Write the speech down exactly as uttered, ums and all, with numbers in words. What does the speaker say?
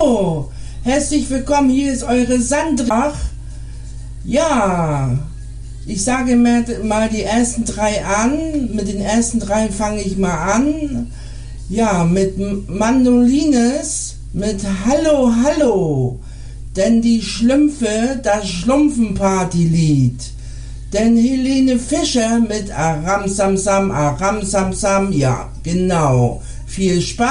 Oh, herzlich willkommen, hier ist eure Sandra. Ja, ich sage mal, mal die ersten drei an. Mit den ersten drei fange ich mal an. Ja, mit Mandolines, mit Hallo, Hallo. Denn die Schlümpfe, das Schlumpfenpartylied. Denn Helene Fischer mit Aram Sam Sam, Aram Sam Sam, ja, genau. Viel Spaß.